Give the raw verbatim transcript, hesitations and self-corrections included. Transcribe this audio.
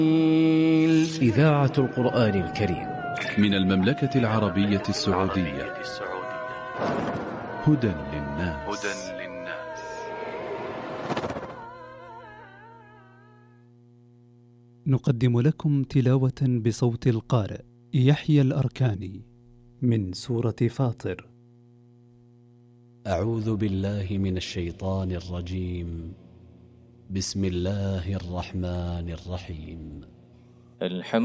إذاعة القرآن الكريم من المملكة العربية السعودية. هدى للناس. نقدم لكم تلاوة بصوت القارئ يحيى الأركاني من سورة فاطر. أعوذ بالله من الشيطان الرجيم. بسم الله الرحمن الرحيم. الحمد